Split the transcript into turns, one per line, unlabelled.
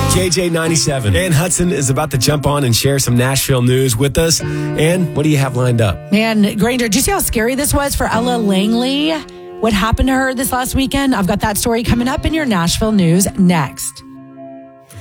JJ97. Ann Hudson is about to jump on and share some Nashville news with us. Ann, what do you have lined up?
Man, Granger, do you see how scary this was for Ella Langley? What happened to her this last weekend? I've got that story coming up in your Nashville news next.